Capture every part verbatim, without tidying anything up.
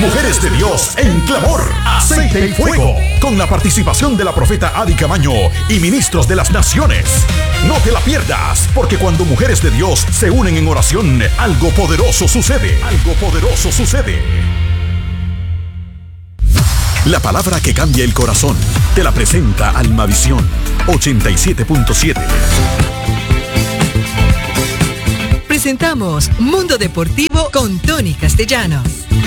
Mujeres de Dios en clamor, aceite y fuego, con la participación de la profeta Adi Camaño y ministros de las naciones. No te la pierdas, porque cuando mujeres de Dios se unen en oración, algo poderoso sucede. Algo poderoso sucede. La palabra que cambia el corazón, te la presenta Almavisión ochenta y siete punto siete. Presentamos Mundo Deportivo con Tony Castellanos.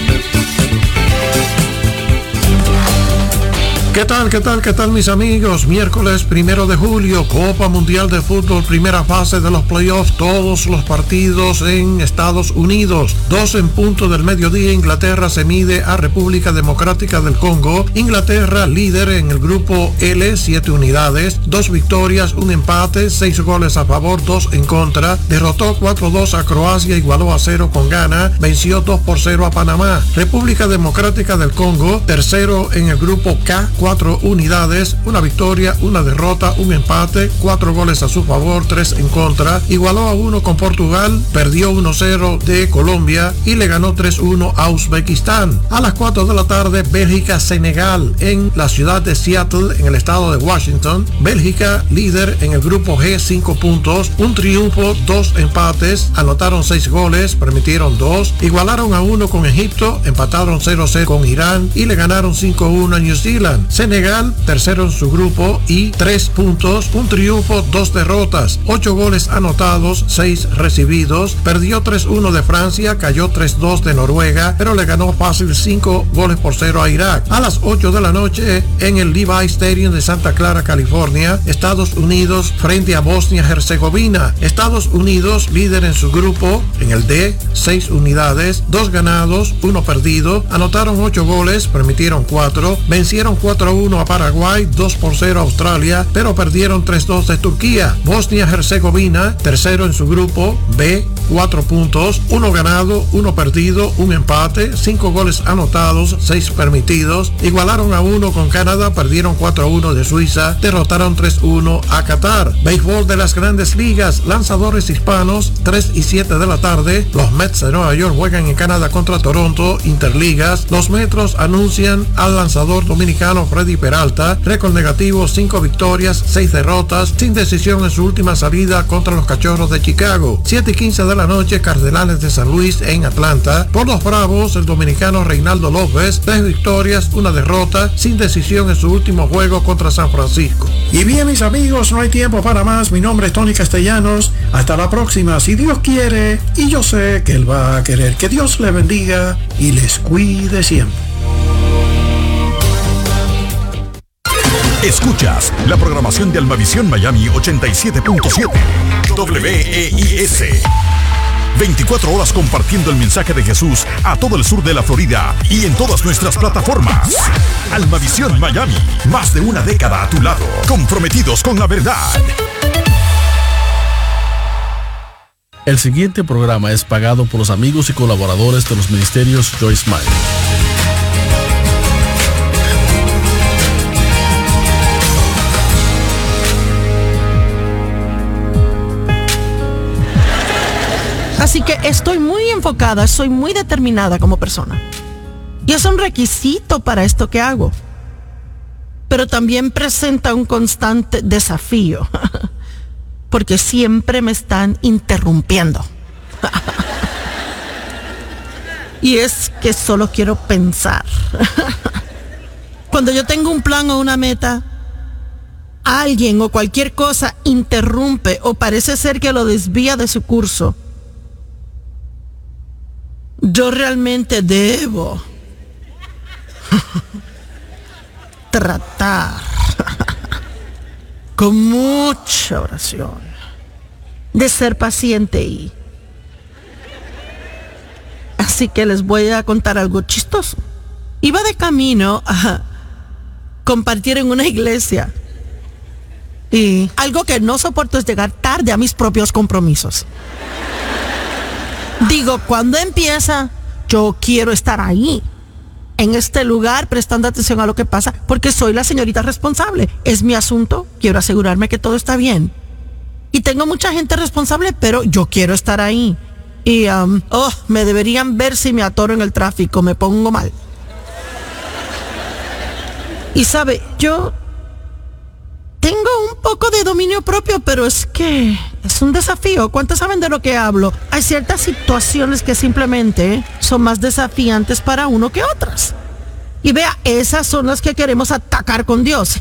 ¿Qué tal, qué tal, qué tal mis amigos? Miércoles primero de julio, Copa Mundial de Fútbol, primera fase de los playoffs, todos los partidos en Estados Unidos. Dos en punto del mediodía, Inglaterra se mide a República Democrática del Congo. Inglaterra líder en el grupo L, siete unidades, dos victorias, un empate, seis goles a favor, dos en contra. Derrotó cuatro dos a Croacia, igualó a cero con Ghana, venció dos por cero a Panamá. República Democrática del Congo, tercero en el grupo K, cuatro unidades, una victoria, una derrota, un empate, cuatro goles a su favor, tres en contra, igualó a uno con Portugal, perdió uno cero de Colombia y le ganó tres uno a Uzbekistán. A las cuatro de la tarde, Bélgica-Senegal en la ciudad de Seattle, en el estado de Washington. Bélgica líder en el grupo G, cinco puntos, un triunfo, dos empates, anotaron seis goles, permitieron dos, igualaron a uno con Egipto, empataron cero cero con Irán y le ganaron cinco uno a New Zealand. Senegal, tercero en su grupo y tres puntos, un triunfo, dos derrotas, ocho goles anotados, seis recibidos, perdió tres uno de Francia, cayó tres dos de Noruega, pero le ganó fácil cinco goles por cero a Irak. A las ocho de la noche, en el Levi Stadium de Santa Clara, California, Estados Unidos frente a Bosnia-Herzegovina. Estados Unidos, líder en su grupo, en el D, seis unidades, dos ganados, uno perdido, anotaron ocho goles, permitieron cuatro, vencieron cuatro a uno a Paraguay, dos por cero a Australia, pero perdieron tres dos de Turquía. Bosnia-Herzegovina, tercero en su grupo, B, cuatro puntos, uno ganado, uno perdido, un empate, cinco goles anotados, seis permitidos, igualaron a uno con Canadá, perdieron cuatro a uno de Suiza, derrotaron tres uno a Qatar. Béisbol de las Grandes Ligas, lanzadores hispanos, tres y siete de la tarde, los Mets de Nueva York juegan en Canadá contra Toronto, Interligas, los Metros anuncian al lanzador dominicano Freddy Peralta, récord negativo, cinco victorias, seis derrotas, sin decisión en su última salida contra los Cachorros de Chicago. siete y quince de la noche, Cardenales de San Luis en Atlanta. Por los Bravos, el dominicano Reinaldo López, tres victorias, una derrota, sin decisión en su último juego contra San Francisco. Y bien, mis amigos, no hay tiempo para más. Mi nombre es Tony Castellanos. Hasta la próxima, si Dios quiere, y yo sé que Él va a querer. Que Dios le bendiga y les cuide siempre. Escuchas la programación de Almavisión Miami ochenta y siete punto siete. W E I S. veinticuatro horas compartiendo el mensaje de Jesús a todo el sur de la Florida y en todas nuestras plataformas. Almavisión Miami, más de una década a tu lado, comprometidos con la verdad. El siguiente programa es pagado por los amigos y colaboradores de los ministerios Joyce Meyer. Así que estoy muy enfocada, soy muy determinada como persona. Y es un requisito para esto que hago. Pero también presenta un constante desafío. Porque siempre me están interrumpiendo. Y es que solo quiero pensar. Cuando yo tengo un plan o una meta, alguien o cualquier cosa interrumpe o parece ser que lo desvía de su curso. Yo realmente debo tratar con mucha oración de ser paciente y así que les voy a contar algo chistoso. Iba de camino a compartir en una iglesia y algo que no soporto es llegar tarde a mis propios compromisos. Digo, cuando empieza, yo quiero estar ahí, en este lugar, prestando atención a lo que pasa, porque soy la señorita responsable. Es mi asunto, quiero asegurarme que todo está bien. Y tengo mucha gente responsable, pero yo quiero estar ahí. Y, um, oh, me deberían ver si me atoro en el tráfico, me pongo mal. Y sabe, yo tengo un poco de dominio propio, pero es que es un desafío. ¿Cuántos saben de lo que hablo? Hay ciertas situaciones que simplemente son más desafiantes para uno que otras. Y vea, esas son las que queremos atacar con Dios.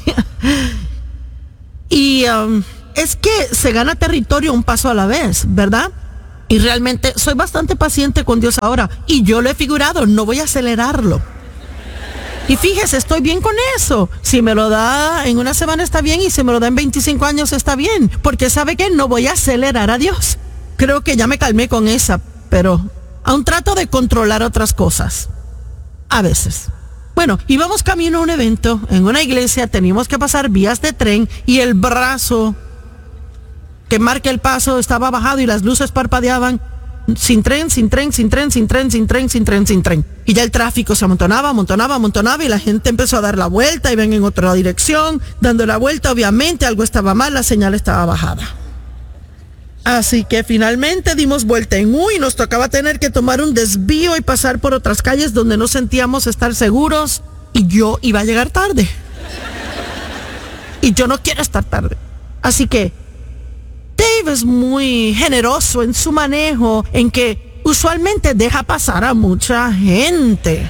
Y um, es que se gana territorio un paso a la vez, ¿verdad? Y realmente soy bastante paciente con Dios ahora. Y yo lo he figurado, no voy a acelerarlo. Y fíjese, estoy bien con eso. Si me lo da en una semana está bien, y si me lo da en veinticinco años está bien. Porque sabe que no voy a acelerar a Dios. Creo que ya me calmé con esa, pero aún trato de controlar otras cosas. A veces. Bueno, íbamos camino a un evento en una iglesia, teníamos que pasar vías de tren y el brazo que marca el paso estaba bajado y las luces parpadeaban. Sin tren, sin tren, sin tren, sin tren, sin tren, sin tren, sin tren. Y ya el tráfico se amontonaba, amontonaba, amontonaba y la gente empezó a dar la vuelta y ven en otra dirección. Dando la vuelta, obviamente algo estaba mal, la señal estaba bajada. Así que finalmente dimos vuelta en U y nos tocaba tener que tomar un desvío y pasar por otras calles donde no sentíamos estar seguros. Y yo iba a llegar tarde. Y yo no quiero estar tarde. Así que Dave es muy generoso en su manejo, en que usualmente deja pasar a mucha gente.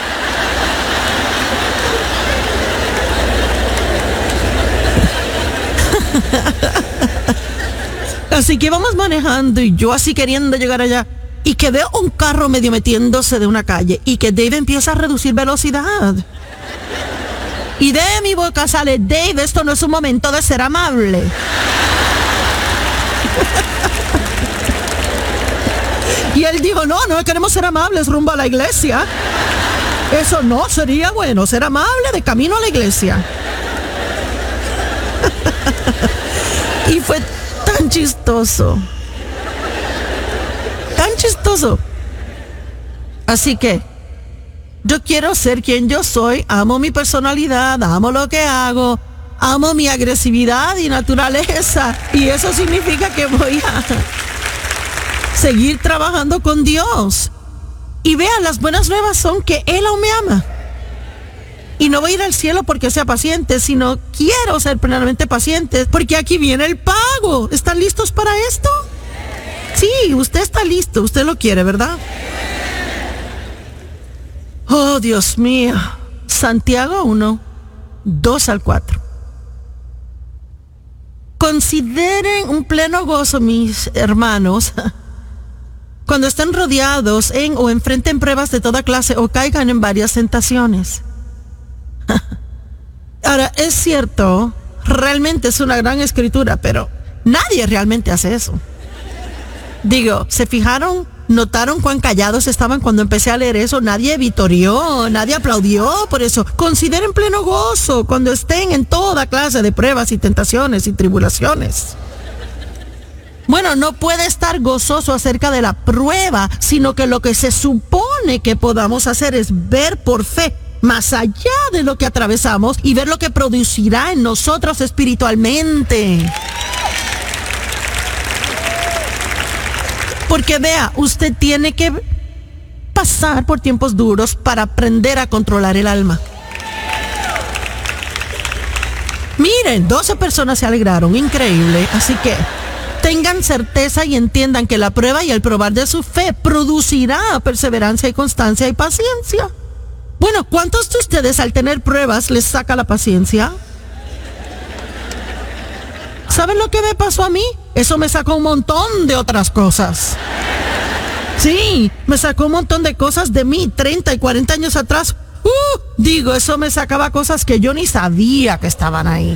Así que vamos manejando y yo así queriendo llegar allá y que veo un carro medio metiéndose de una calle y que Dave empieza a reducir velocidad. Y de mi boca sale: Dave, esto no es un momento de ser amable. Y él dijo: no, no queremos ser amables rumbo a la iglesia. Eso no sería bueno, ser amable de camino a la iglesia. Y fue tan chistoso. Tan chistoso. Así que yo quiero ser quien yo soy. Amo mi personalidad, amo lo que hago, amo mi agresividad y naturaleza. Y eso significa que voy a seguir trabajando con Dios. Y vean, las buenas nuevas son que Él aún me ama. Y no voy a ir al cielo porque sea paciente, sino quiero ser plenamente paciente, porque aquí viene el pago. ¿Están listos para esto? Sí, usted está listo, usted lo quiere, ¿verdad? Oh, Dios mío. Santiago uno, dos al cuatro. Consideren un pleno gozo, mis hermanos, cuando estén rodeados en o enfrenten pruebas de toda clase o caigan en varias tentaciones. Ahora, es cierto, realmente es una gran escritura, pero nadie realmente hace eso. Digo, ¿se fijaron? ¿Notaron cuán callados estaban cuando empecé a leer eso? Nadie vitorió, nadie aplaudió por eso. Consideren pleno gozo cuando estén en toda clase de pruebas y tentaciones y tribulaciones. Bueno, no puede estar gozoso acerca de la prueba, sino que lo que se supone que podamos hacer es ver por fe más allá de lo que atravesamos y ver lo que producirá en nosotros espiritualmente. Porque vea, usted tiene que pasar por tiempos duros para aprender a controlar el alma. Miren, doce personas se alegraron, increíble. Así que tengan certeza y entiendan que la prueba y el probar de su fe producirá perseverancia y constancia y paciencia. Bueno, ¿cuántos de ustedes al tener pruebas les saca la paciencia? ¿Saben lo que me pasó a mí? Eso me sacó un montón de otras cosas. Sí, me sacó un montón de cosas de mí, treinta y cuarenta años atrás. Uh, digo, eso me sacaba cosas que yo ni sabía que estaban ahí.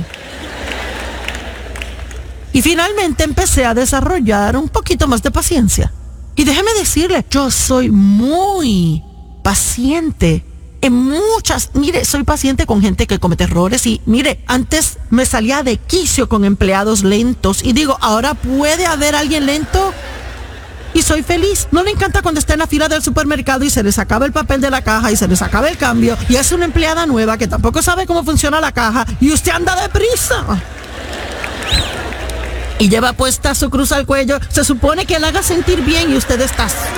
Y finalmente empecé a desarrollar un poquito más de paciencia. Y déjeme decirle, yo soy muy paciente. En muchas, mire, soy paciente con gente que comete errores y mire, antes me salía de quicio con empleados lentos y digo, ahora puede haber alguien lento y soy feliz. No le encanta cuando está en la fila del supermercado y se les acaba el papel de la caja y se les acaba el cambio y es una empleada nueva que tampoco sabe cómo funciona la caja y usted anda deprisa y lleva puesta su cruz al cuello. Se supone que la haga sentir bien y usted está así.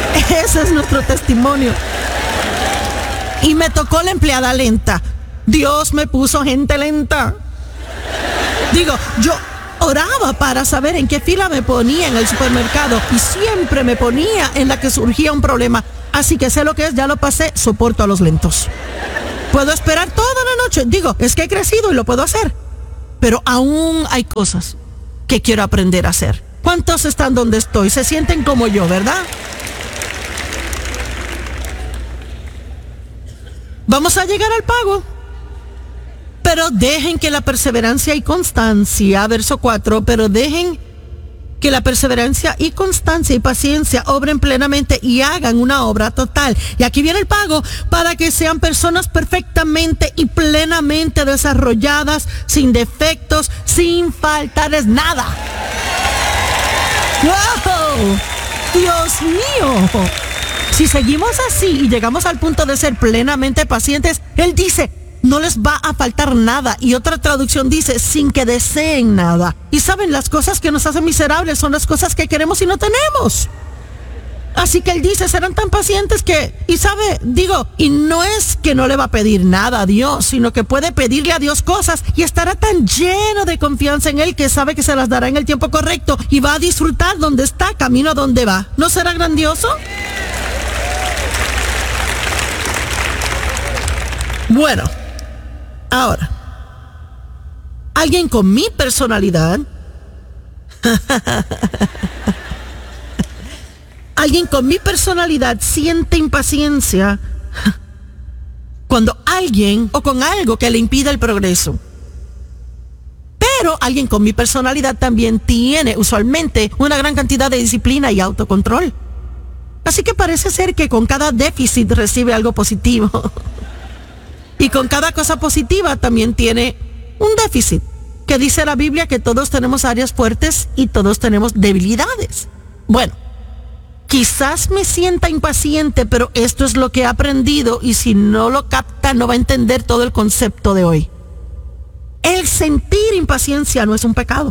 Ese es nuestro testimonio. Y me tocó la empleada lenta. Dios me puso gente lenta. Digo, yo oraba para saber en qué fila me ponía en el supermercado y siempre me ponía en la que surgía un problema. Así que sé lo que es, ya lo pasé, soporto a los lentos. Puedo esperar toda la noche. Digo, es que he crecido y lo puedo hacer. Pero aún hay cosas que quiero aprender a hacer. ¿Cuántos están donde estoy? Se sienten como yo, ¿verdad? Vamos a llegar al pago. Pero dejen que la perseverancia y constancia, verso cuatro, pero dejen que la perseverancia y constancia y paciencia obren plenamente y hagan una obra total. Y aquí viene el pago, para que sean personas perfectamente y plenamente desarrolladas, sin defectos, sin faltarles nada. ¡Wow! ¡Dios mío! Si seguimos así y llegamos al punto de ser plenamente pacientes, Él dice, no les va a faltar nada. Y otra traducción dice, sin que deseen nada. Y saben, las cosas que nos hacen miserables son las cosas que queremos y no tenemos. Así que Él dice, serán tan pacientes que, y sabe, digo, y no es que no le va a pedir nada a Dios, sino que puede pedirle a Dios cosas y estará tan lleno de confianza en Él que sabe que se las dará en el tiempo correcto y va a disfrutar donde está, camino a donde va. ¿No será grandioso? Bueno, ahora, alguien con mi personalidad, alguien con mi personalidad siente impaciencia cuando alguien o con algo que le impide el progreso. Pero alguien con mi personalidad también tiene usualmente una gran cantidad de disciplina y autocontrol. Así que parece ser que con cada déficit recibe algo positivo. Y con cada cosa positiva también tiene un déficit, que dice la Biblia que todos tenemos áreas fuertes y todos tenemos debilidades. Bueno, quizás me sienta impaciente, pero esto es lo que he aprendido y si no lo capta no va a entender todo el concepto de hoy. El sentir impaciencia no es un pecado.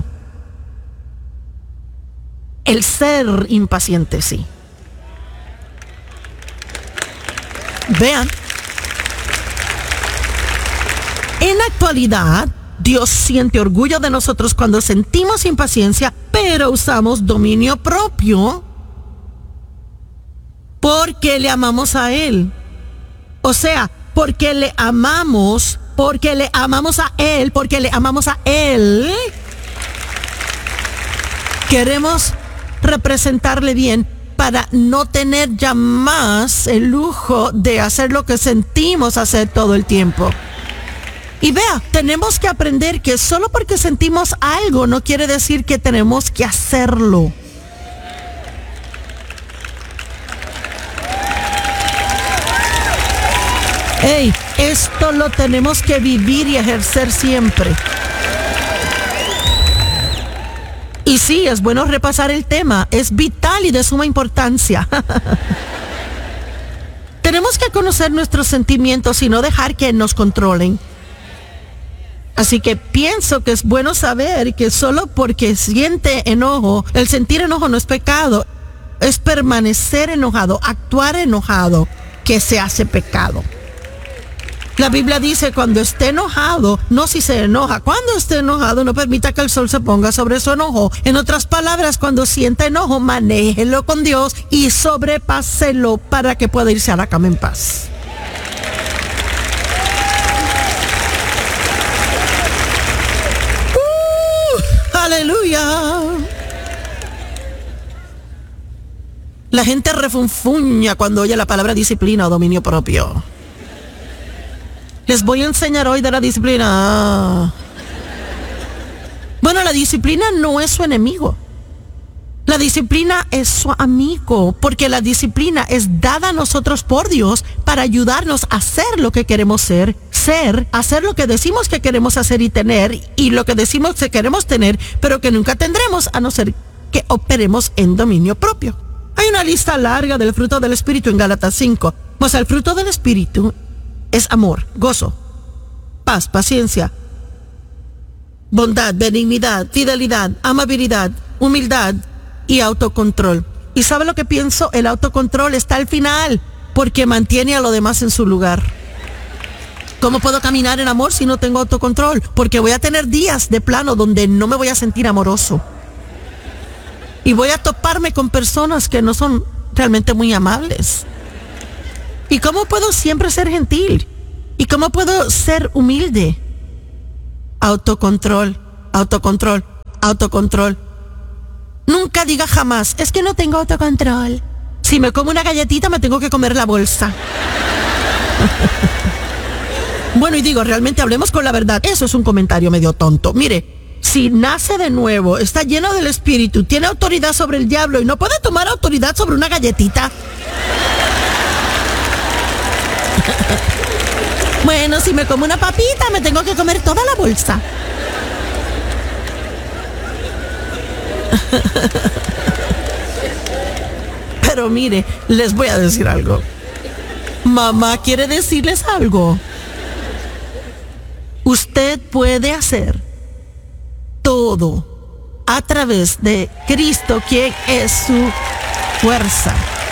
El ser impaciente sí. Vean. En la actualidad, Dios siente orgullo de nosotros cuando sentimos impaciencia, pero usamos dominio propio porque le amamos a Él. O sea, porque le amamos, porque le amamos a Él, porque le amamos a Él. Queremos representarle bien para no tener ya más el lujo de hacer lo que sentimos hacer todo el tiempo. Y vea, tenemos que aprender que solo porque sentimos algo no quiere decir que tenemos que hacerlo. Hey, esto lo tenemos que vivir y ejercer siempre. Y sí, es bueno repasar el tema, es vital y de suma importancia. Tenemos que conocer nuestros sentimientos y no dejar que nos controlen. Así que pienso que es bueno saber que solo porque siente enojo, el sentir enojo no es pecado, es permanecer enojado, actuar enojado, que se hace pecado. La Biblia dice, cuando esté enojado, no si se enoja. Cuando esté enojado, no permita que el sol se ponga sobre su enojo. En otras palabras, cuando sienta enojo, manéjelo con Dios y sobrepáselo para que pueda irse a la cama en paz. ¡Aleluya! La gente refunfuña cuando oye la palabra disciplina o dominio propio. Les voy a enseñar hoy de la disciplina. Bueno, la disciplina no es su enemigo. La disciplina es su amigo, porque la disciplina es dada a nosotros por Dios para ayudarnos a hacer lo que queremos ser, ser, hacer lo que decimos que queremos hacer y tener, y lo que decimos que queremos tener, pero que nunca tendremos a no ser que operemos en dominio propio. Hay una lista larga del fruto del Espíritu en Gálatas cinco. Pues el fruto del Espíritu es amor, gozo, paz, paciencia, bondad, benignidad, fidelidad, amabilidad, humildad y autocontrol. ¿Y sabe lo que pienso? El autocontrol está al final, porque mantiene a lo demás en su lugar. ¿Cómo puedo caminar en amor si no tengo autocontrol? Porque voy a tener días de plano donde no me voy a sentir amoroso. Y voy a toparme con personas que no son realmente muy amables. ¿Y cómo puedo siempre ser gentil? ¿Y cómo puedo ser humilde? Autocontrol, autocontrol, autocontrol. Nunca diga jamás, es que no tengo autocontrol. Si me como una galletita me tengo que comer la bolsa. Bueno, y digo, realmente hablemos con la verdad. Eso es un comentario medio tonto. Mire, si nace de nuevo, está lleno del espíritu, tiene autoridad sobre el diablo y no puede tomar autoridad sobre una galletita. Bueno, si me como una papita, me tengo que comer toda la bolsa. Pero mire, les voy a decir algo. Mamá quiere decirles algo. Usted puede hacer todo a través de Cristo, quien es su fuerza.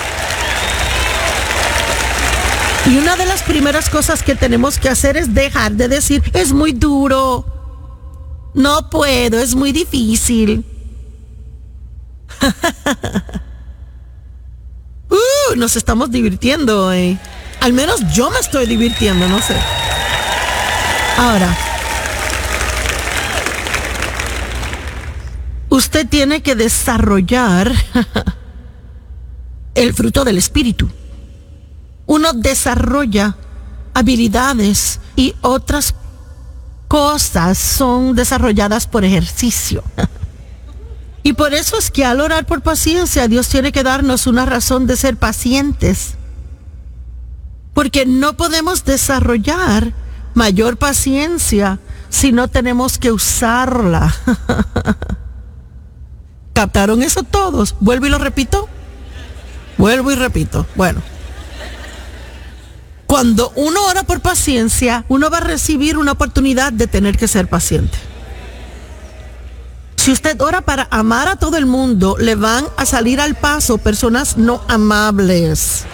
Y una de las primeras cosas que tenemos que hacer es dejar de decir, es muy duro, no puedo, es muy difícil. uh, nos estamos divirtiendo hoy. Al menos yo me estoy divirtiendo, no sé. Ahora, usted tiene que desarrollar el fruto del espíritu. Uno desarrolla habilidades y otras cosas son desarrolladas por ejercicio. Y por eso es que al orar por paciencia, Dios tiene que darnos una razón de ser pacientes. Porque no podemos desarrollar mayor paciencia si no tenemos que usarla. ¿Captaron eso todos? ¿Vuelvo y lo repito? Vuelvo y repito. Bueno. Cuando uno ora por paciencia, uno va a recibir una oportunidad de tener que ser paciente. Si usted ora para amar a todo el mundo, le van a salir al paso personas no amables.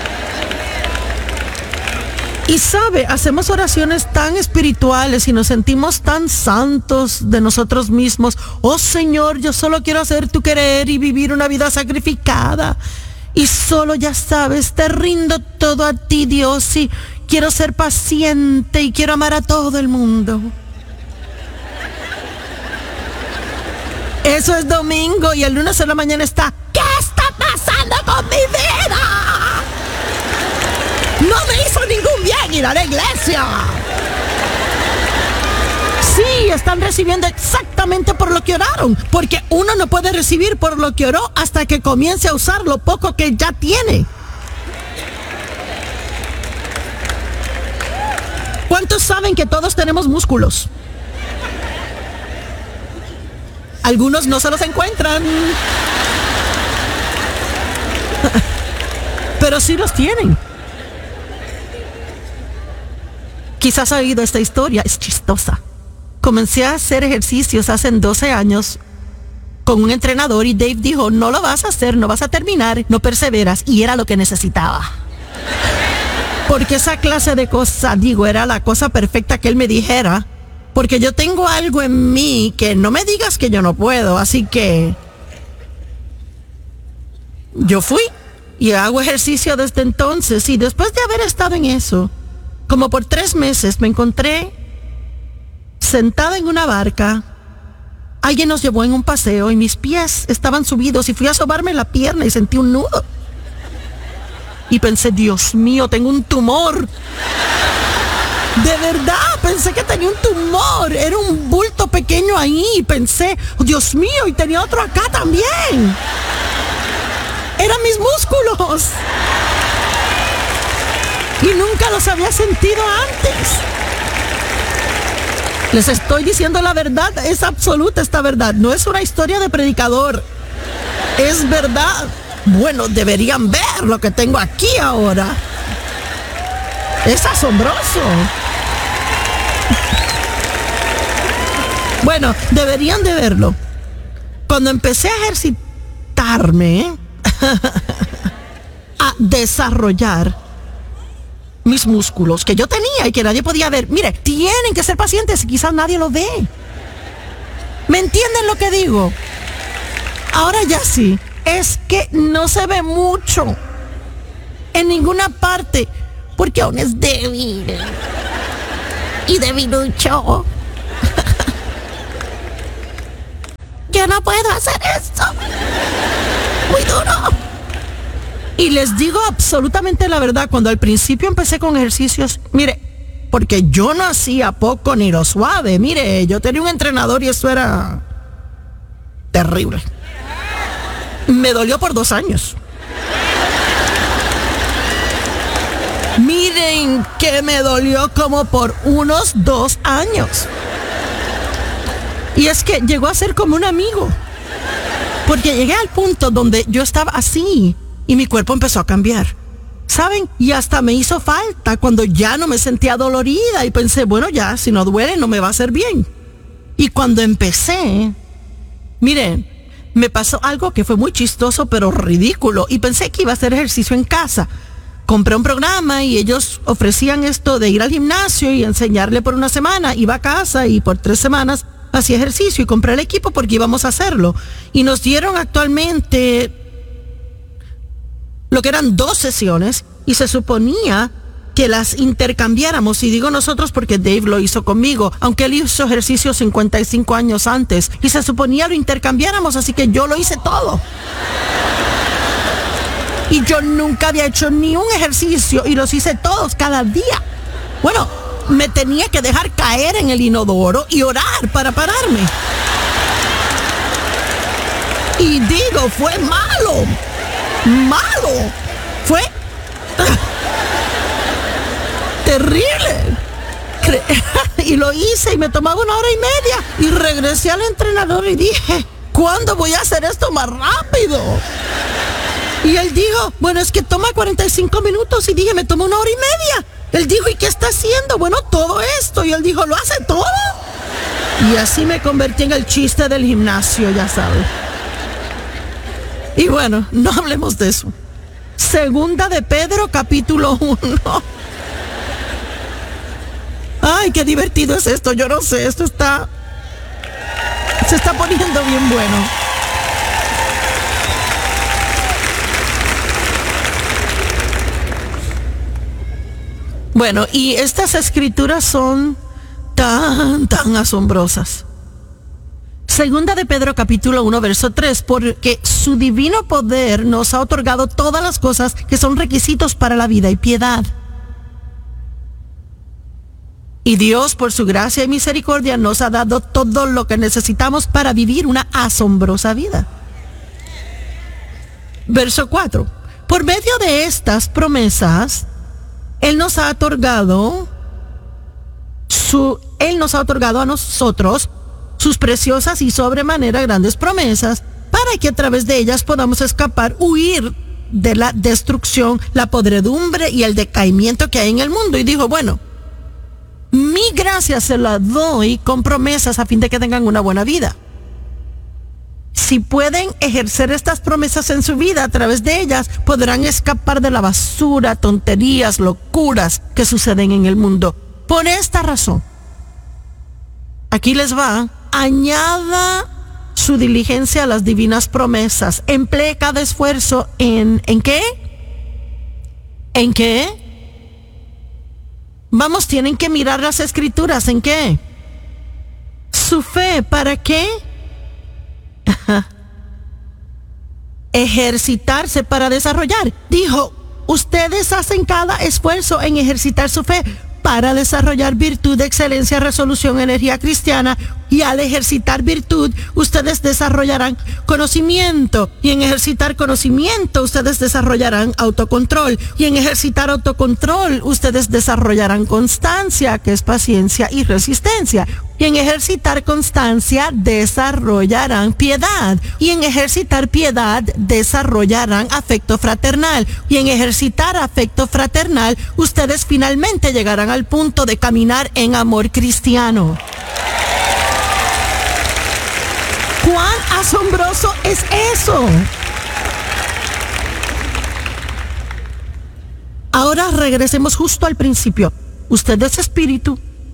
Y sabe, hacemos oraciones tan espirituales y nos sentimos tan santos de nosotros mismos. Oh Señor, yo solo quiero hacer tu querer y vivir una vida sacrificada. Y solo, ya sabes, te rindo todo a ti, Dios, y quiero ser paciente y quiero amar a todo el mundo. Eso es domingo y el lunes en la mañana está, ¿qué está pasando con mi vida? No me hizo ningún bien ir a la iglesia. Sí, están recibiendo exactamente por lo que oraron, porque uno no puede recibir por lo que oró hasta que comience a usar lo poco que ya tiene. ¿Cuántos saben que todos tenemos músculos? Algunos no se los encuentran, pero sí los tienen. Quizás ha oído esta historia, es chistosa. Comencé a hacer ejercicios hace doce años con un entrenador y Dave dijo, no lo vas a hacer, no vas a terminar, no perseveras, y era lo que necesitaba. Porque esa clase de cosa, digo, era la cosa perfecta que él me dijera, porque yo tengo algo en mí que no me digas que yo no puedo, así que yo fui y hago ejercicio desde entonces, y después de haber estado en eso, como por tres meses me encontré sentada en una barca. Alguien nos llevó en un paseo y mis pies estaban subidos y fui a sobarme la pierna y sentí un nudo. Y pensé, Dios mío, tengo un tumor. De verdad, pensé que tenía un tumor. Era un bulto pequeño ahí. Y pensé, Dios mío, y tenía otro acá también. Eran mis músculos. Y nunca los había sentido antes. Les estoy diciendo la verdad, es absoluta esta verdad. No es una historia de predicador. Es verdad. Bueno, deberían ver lo que tengo aquí ahora. Es asombroso. Bueno, deberían de verlo. Cuando empecé a ejercitarme, a desarrollar mis músculos que yo tenía y que nadie podía ver. Mire, tienen que ser pacientes y quizás nadie lo ve. ¿Me entienden lo que digo? Ahora ya sí, es que no se ve mucho en ninguna parte porque aún es débil y debilucho. Yo no puedo hacer esto. Muy duro. Y les digo absolutamente la verdad, cuando al principio empecé con ejercicios, mire, porque yo no hacía poco ni lo suave. Mire, yo tenía un entrenador y eso era terrible. Me dolió por dos años. Miren que me dolió como por unos dos años. Y es que llegó a ser como un amigo. Porque llegué al punto donde yo estaba así y mi cuerpo empezó a cambiar. ¿Saben? Y hasta me hizo falta cuando ya no me sentía dolorida y pensé, bueno, ya, si no duele no me va a hacer bien. Y cuando empecé, miren, me pasó algo que fue muy chistoso pero ridículo y pensé que iba a hacer ejercicio en casa. Compré un programa y ellos ofrecían esto de ir al gimnasio y enseñarle por una semana. Iba a casa y por tres semanas hacía ejercicio y compré el equipo porque íbamos a hacerlo. Y nos dieron actualmente lo que eran dos sesiones y se suponía que las intercambiáramos. Y digo nosotros porque Dave lo hizo conmigo, aunque él hizo ejercicio cincuenta y cinco años antes. Y se suponía lo intercambiáramos, así que yo lo hice todo. Y yo nunca había hecho ni un ejercicio y los hice todos cada día. Bueno, me tenía que dejar caer en el inodoro y orar para pararme. Y digo, fue malo. Malo. Fue terrible. Y lo hice y me tomaba una hora y media. Y regresé al entrenador y dije, ¿cuándo voy a hacer esto más rápido? Y él dijo, bueno, es que toma cuarenta y cinco minutos. Y dije, me toma una hora y media. Él dijo, ¿y qué está haciendo? Bueno, todo esto. Y él dijo, ¿lo hace todo? Y así me convertí en el chiste del gimnasio, ya sabes. Y bueno, no hablemos de eso. Segunda de Pedro, capítulo uno. Ay, qué divertido es esto. Yo no sé, esto está... se está poniendo bien bueno. Bueno, y estas escrituras son tan, tan asombrosas. Segunda de Pedro capítulo uno verso tres, porque su divino poder nos ha otorgado todas las cosas que son requisitos para la vida y piedad. Y Dios, por su gracia y misericordia, nos ha dado todo lo que necesitamos para vivir una asombrosa vida. Verso cuatro. Por medio de estas promesas, Él nos ha otorgado su, Él nos ha otorgado a nosotros sus preciosas y sobremanera grandes promesas, para que a través de ellas podamos escapar, huir de la destrucción, la podredumbre y el decaimiento que hay en el mundo. Y dijo, bueno, mi gracia se la doy con promesas a fin de que tengan una buena vida. Si pueden ejercer estas promesas en su vida, a través de ellas podrán escapar de la basura, tonterías, locuras que suceden en el mundo. Por esta razón, aquí les va, añada su diligencia a las divinas promesas. Emplee cada esfuerzo en, ¿en qué? ¿En qué? Vamos, tienen que mirar las escrituras. ¿En qué? Su fe, ¿para qué? Ejercitarse para desarrollar. Dijo, ustedes hacen cada esfuerzo en ejercitar su fe para desarrollar virtud, excelencia, resolución, energía cristiana. Y al ejercitar virtud, ustedes desarrollarán conocimiento. Y en ejercitar conocimiento, ustedes desarrollarán autocontrol. Y en ejercitar autocontrol, ustedes desarrollarán constancia, que es paciencia y resistencia. Y en ejercitar constancia, desarrollarán piedad. Y en ejercitar piedad, desarrollarán afecto fraternal. Y en ejercitar afecto fraternal, ustedes finalmente llegarán al punto de caminar en amor cristiano. ¿Cuán asombroso es eso? Ahora regresemos justo al principio. Usted es espíritu.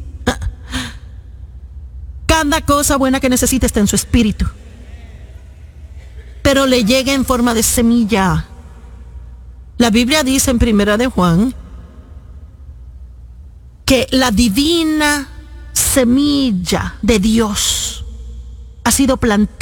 Cada cosa buena que necesite está en su espíritu. Pero le llega en forma de semilla. La Biblia dice en Primera de Juan que la divina semilla de Dios ha sido plantada